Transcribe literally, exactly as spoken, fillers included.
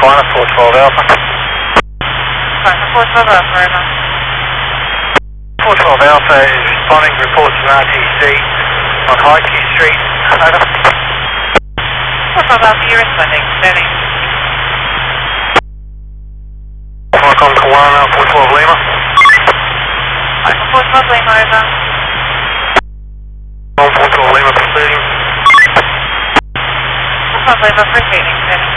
Finer, four twelve Alpha. Finer, four twelve Alpha, over. four twelve Alpha is responding to reports from R T C on Highkey Street. Over. four twelve Alpha, you're responding. Moving. Qualcomm Kiwana, four twelve Lima. Finer, four twelve Lima, over. four twelve Lima proceeding. four twelve Lima proceeding. Moving.